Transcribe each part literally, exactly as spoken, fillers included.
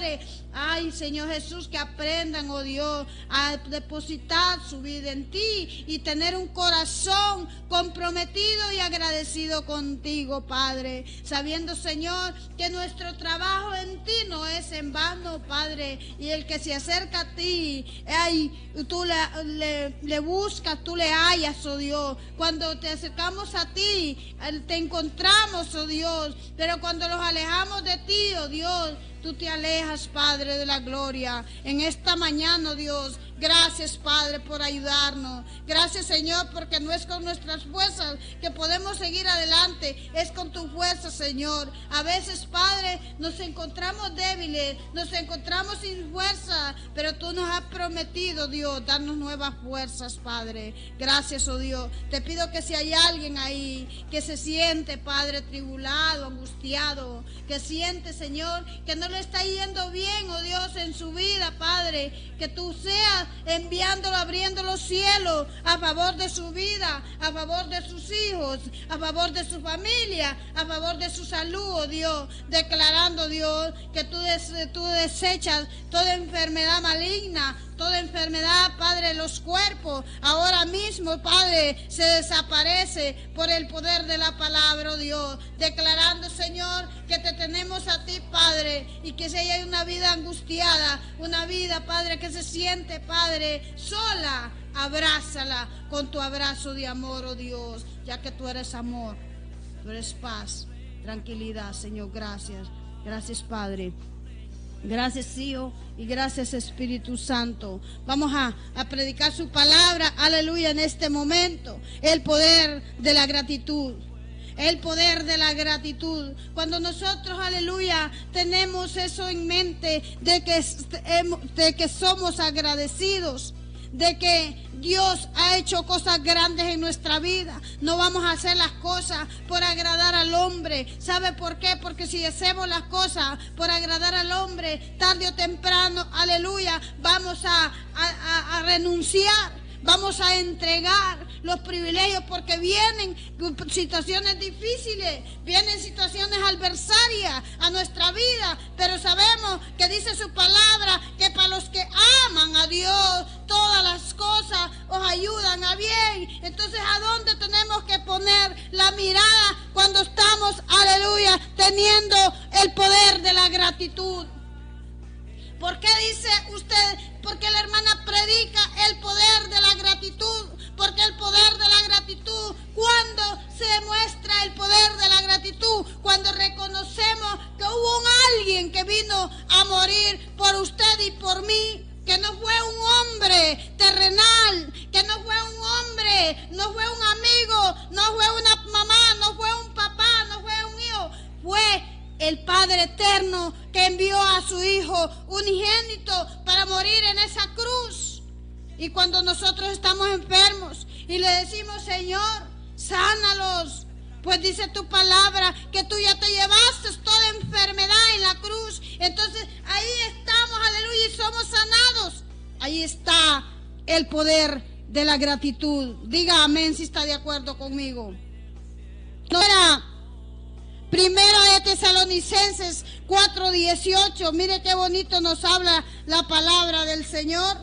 Padre, ay, Señor Jesús, que aprendan, oh Dios, a depositar su vida en ti y tener un corazón comprometido y agradecido contigo, Padre, sabiendo, Señor, que nuestro trabajo en ti no es en vano, Padre, y el que se acerca a ti, ay, tú le, le, le buscas, tú le hallas, oh Dios. Cuando te acercamos a ti, te encontramos, oh Dios, pero cuando nos alejamos de ti, oh Dios, tú te alejas, Padre de la gloria. En esta mañana, oh Dios, gracias, Padre, por ayudarnos. Gracias, Señor, porque no es con nuestras fuerzas que podemos seguir adelante, es con tu fuerza, Señor. A veces, Padre, nos encontramos débiles, nos encontramos sin fuerza, pero tú nos has prometido, Dios, darnos nuevas fuerzas, Padre. Gracias, oh Dios. Te pido que si hay alguien ahí que se siente, Padre, tribulado, angustiado, que siente, Señor, que no le está yendo bien, oh Dios, en su vida, Padre, que tú seas enviándolo, abriendo los cielos a favor de su vida, a favor de sus hijos, a favor de su familia, a favor de su salud, oh Dios, declarando, Dios, que tú, des, tú desechas toda enfermedad maligna, toda enfermedad, Padre, de los cuerpos, ahora mismo, Padre, se desaparece por el poder de la palabra, oh Dios, declarando, Señor, que te tenemos a ti, Padre, y que si hay una vida angustiada, una vida, Padre, que se siente, Padre, sola, abrázala con tu abrazo de amor, oh Dios, ya que tú eres amor, tú eres paz, tranquilidad, Señor, gracias, gracias, Padre. Gracias, Hijo, y gracias, Espíritu Santo. Vamos a, a predicar su palabra, aleluya, en este momento. El poder de la gratitud. El poder de la gratitud. Cuando nosotros, aleluya, tenemos eso en mente, de que, de que somos agradecidos, de que Dios ha hecho cosas grandes en nuestra vida, no vamos a hacer las cosas por agradar al hombre. ¿Sabe por qué? Porque si hacemos las cosas por agradar al hombre, tarde o temprano, aleluya, vamos a, a, a, a renunciar, vamos a entregar los privilegios, porque vienen situaciones difíciles, vienen situaciones adversarias a nuestra vida, pero sabemos que dice su palabra que para los que aman a Dios, todas las cosas os ayudan a bien. Entonces, ¿a dónde tenemos que poner la mirada cuando estamos, aleluya, teniendo el poder de la gratitud? ¿Por qué dice usted, porque la hermana predica el poder de la gratitud? Porque el poder de la gratitud, cuando se muestra el poder de la gratitud, cuando reconocemos que hubo un alguien que vino a morir por usted y por mí, que no fue un hombre terrenal, que no fue un hombre, no fue un amigo, no fue una mamá, no fue un papá, no fue un hijo, fue el Padre eterno que envió a su Hijo unigénito para morir en esa cruz. Y cuando nosotros estamos enfermos y le decimos, Señor, sánalos, pues dice tu palabra que tú ya te llevaste toda enfermedad en la cruz. Entonces ahí estamos, aleluya, y somos sanados. Ahí está el poder de la gratitud. Diga amén si está de acuerdo conmigo. Ahora, Primera de Tesalonicenses cuatro dieciocho, mire qué bonito nos habla la palabra del Señor.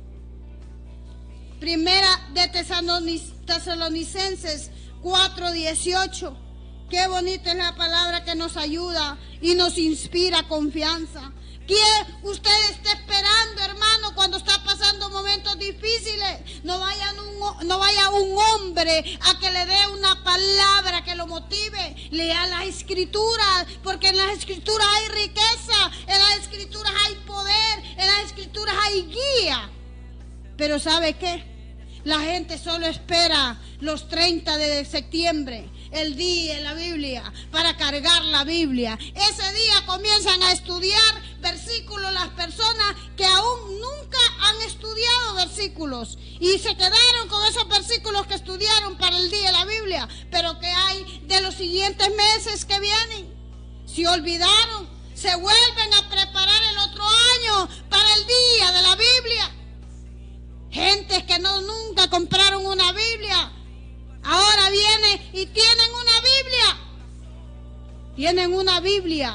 Primera de Tesalonicenses cuatro dieciocho, qué bonita es la palabra que nos ayuda y nos inspira confianza. ¿Qué usted está esperando, hermano, cuando está pasando momentos difíciles? No vaya un, no vaya un hombre a que le dé una palabra que lo motive. Lea las escrituras, porque en las escrituras hay riqueza, en las escrituras hay poder, en las escrituras hay guía. Pero ¿sabe qué? La gente solo espera los treinta de septiembre, el día en la Biblia, para cargar la Biblia. Ese día comienzan a estudiar versículos las personas que aún nunca han estudiado versículos y se quedaron con esos versículos que estudiaron para el día de la Biblia. Pero ¿qué hay de los siguientes meses que vienen? Se olvidaron, se vuelven a preparar el otro año para el día de la Biblia. Gentes que no nunca compraron una Biblia, ahora vienen y tienen una Biblia. Tienen una Biblia.